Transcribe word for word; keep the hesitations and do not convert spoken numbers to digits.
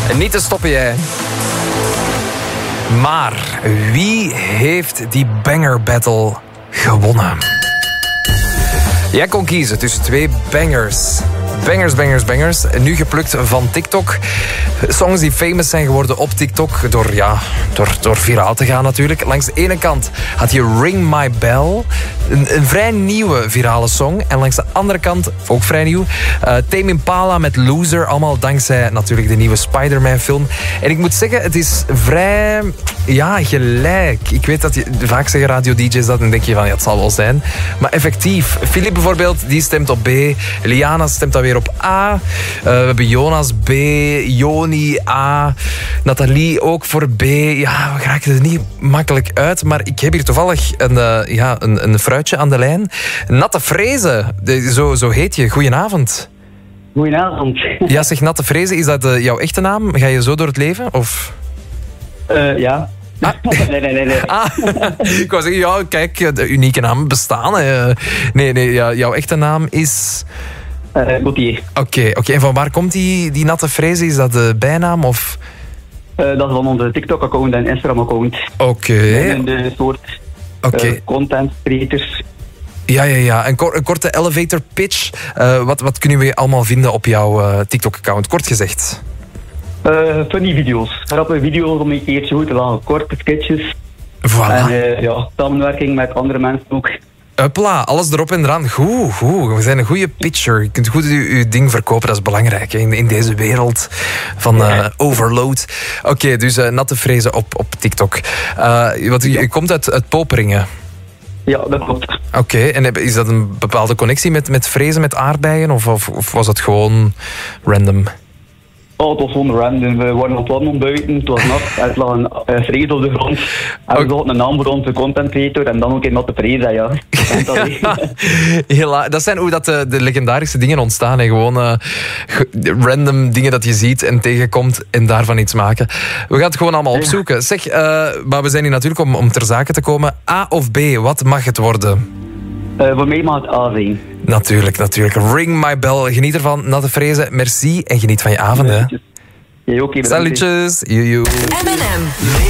En niet te stoppen, jij. Maar wie heeft die banger battle gewonnen? Jij kon kiezen tussen twee bangers. Bangers, bangers, bangers. En nu geplukt van TikTok. Songs die famous zijn geworden op TikTok. Door, ja, door, door viraal te gaan natuurlijk. Langs de ene kant had je Ring My Bell. Een, een vrij nieuwe virale song. En langs de andere kant, ook vrij nieuw, uh, Tame Impala met Loser. Allemaal dankzij natuurlijk de nieuwe Spider-Man film. En ik moet zeggen, het is vrij... Ja, gelijk. Ik weet dat je vaak zeggen radio-dj's dat en dan denk je van, ja, het zal wel zijn. Maar effectief. Philip bijvoorbeeld, die stemt op B. Liana stemt dan weer op A. Uh, we hebben Jonas B. Joni A. Nathalie ook voor B. Ja, we geraken er niet makkelijk uit. Maar ik heb hier toevallig een, uh, ja, een, een fruitje aan de lijn. Natte Frezen. De, zo, zo heet je. Goedenavond. Goedenavond. Ja, zeg, Natte Frezen, is dat uh, jouw echte naam? Ga je zo door het leven? Of... Uh, ja. Ah. Nee, nee, nee. nee. Ah, ik wou zeggen, ja, kijk, de unieke namen bestaan. Hè. Nee, nee, ja, jouw echte naam is... Uh, Gauthier. Oké, okay, okay. En van waar komt die, die Natte Frezen? Is dat de bijnaam? Of... Uh, dat is van onze TikTok-account en Instagram-account. Oké. Okay. En de soort okay. uh, content creators. Ja, ja, ja. Een, kor- een korte elevator pitch. Uh, wat, wat kunnen we allemaal vinden op jouw uh, TikTok-account? Kort gezegd. Uh, funny video's. Grappige video's om een keertje goed te lachen. Korte sketches. Voilà. En uh, ja, samenwerking met andere mensen ook. Uppla, alles erop en eraan. Goed, goed. We zijn een goede pitcher. Je kunt goed je, je ding verkopen, dat is belangrijk hè, in, in deze wereld van uh, overload. Oké, okay, dus uh, Natte Frezen op, op TikTok. Uh, wat, je, je komt uit, uit Poperingen. Ja, dat klopt. Oké, okay, en is dat een bepaalde connectie met, met frezen, met aardbeien? Of, of, of was het gewoon random? Oh, het was gewoon random. We waren op het wandelen buiten, het was nat, er lag een uh, vrees op de grond. En we hadden een naam voor onze content creator en dan ook in Natte Frezen, ja. ja. Hela, dat zijn hoe dat de, de legendarische dingen ontstaan. Hè. Gewoon uh, random dingen dat je ziet en tegenkomt en daarvan iets maken. We gaan het gewoon allemaal opzoeken. Zeg, uh, maar we zijn hier natuurlijk om, om ter zake te komen. A of B, wat mag het worden? Uh, voor mij mag het A zijn. Natuurlijk, natuurlijk. Ring My Bell. Geniet ervan. Natte Frezen, merci en geniet van je avond. Hè. Jij ook, Salutjes. Joejoe. M en M.